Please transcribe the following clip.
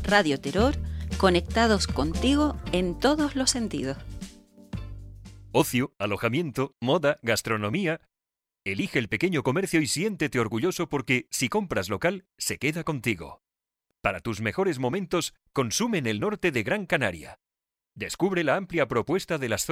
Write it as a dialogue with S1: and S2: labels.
S1: Radio Terror, conectados contigo en todos los sentidos.
S2: Ocio, alojamiento, moda, gastronomía. Elige el pequeño comercio y siéntete orgulloso porque, si compras local, se queda contigo. Para tus mejores momentos, consume en el norte de Gran Canaria. Descubre la amplia propuesta de las zonas